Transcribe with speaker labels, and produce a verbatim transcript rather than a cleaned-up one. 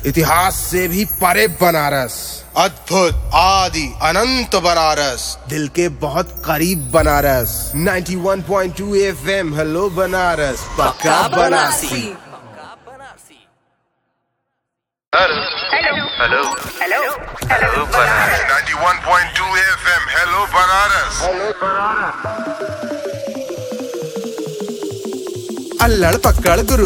Speaker 1: इतिहास से भी परे बनारस,
Speaker 2: अद्भुत आदि अनंत बनारस,
Speaker 1: दिल के बहुत करीब बनारस। इक्यानवे पॉइंट दो एफएम हेलो बनारस, पक्का Banarasi.
Speaker 3: Hello hello hello hello Banaras.
Speaker 4: इक्यानवे पॉइंट दो एफएम हेलो बनारस।
Speaker 1: अल्लड़ पकड़ गुरु